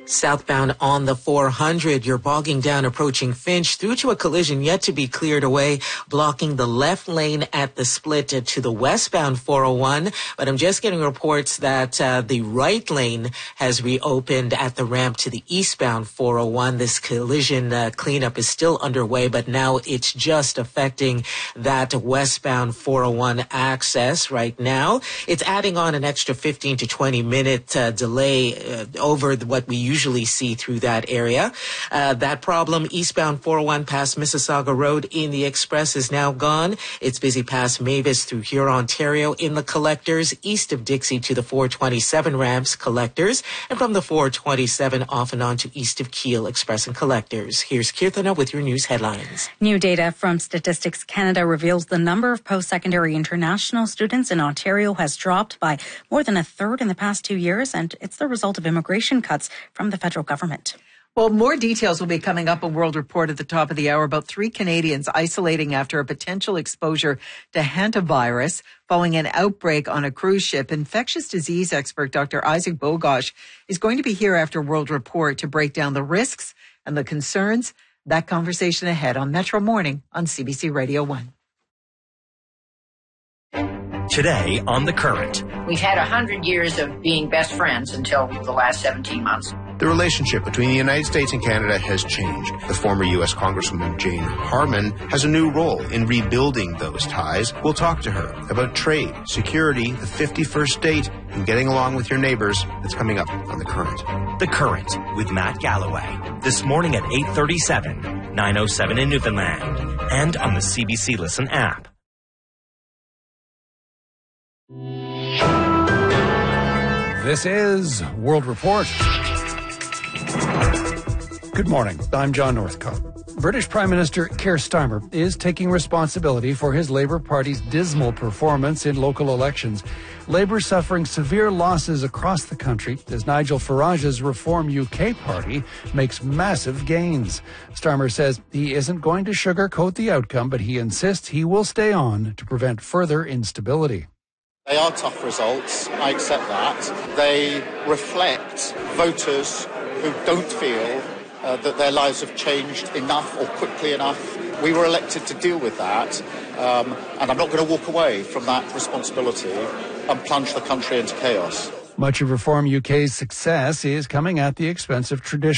Southbound on the 400, you're bogging down approaching Finch through to a collision yet to be cleared away, blocking the left lane at the split to the westbound 401. But I'm just getting reports that the right lane has reopened at the ramp to the eastbound 401. This collision cleanup is still underway, but now it's just affecting that westbound 401 access right now. It's adding on an extra 15 to 20 minute delay over what we usually see through that area. That problem, eastbound 401 past Mississauga Road in the express, is now gone. It's busy past Mavis through Huron, Ontario in the collectors, east of Dixie to the 427 ramps, collectors, and from the 427 off and on to east of Kiel, express and collectors. Here's Kirthana with your news headlines. New data from Statistics Canada reveals the number of post-secondary international students in Ontario has dropped by more than a third in the past 2 years, and it's the result of immigration cuts from the federal government. Well, more details will be coming up on World Report at the top of the hour about 3 Canadians isolating after a potential exposure to hantavirus following an outbreak on a cruise ship. Infectious disease expert Dr. Isaac Bogosh is going to be here after World Report to break down the risks and the concerns. That conversation ahead on Metro Morning on CBC Radio 1. Today on The Current. We've had 100 years of being best friends until the last 17 months. The relationship between the United States and Canada has changed. The former U.S. Congresswoman Jane Harman has a new role in rebuilding those ties. We'll talk to her about trade, security, the 51st state, and getting along with your neighbors. That's coming up on The Current. The Current with Matt Galloway. This morning at 8:37, 9:07 in Newfoundland, and on the CBC Listen app. This is World Report. Good morning. I'm John Northcott. British Prime Minister Keir Starmer is taking responsibility for his Labour Party's dismal performance in local elections. Labour suffering severe losses across the country as Nigel Farage's Reform UK party makes massive gains. Starmer says he isn't going to sugarcoat the outcome, but he insists he will stay on to prevent further instability. They are tough results, I accept that. They reflect voters who don't feel that their lives have changed enough or quickly enough. We were elected to deal with that, and I'm not going to walk away from that responsibility and plunge the country into chaos. Much of Reform UK's success is coming at the expense of tradition.